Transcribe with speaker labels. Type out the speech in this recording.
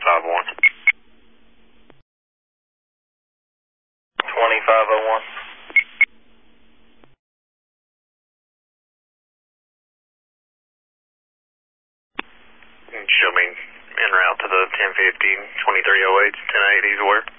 Speaker 1: 2501. 2501. Show me en route to the 1050, 2308, 1080s where?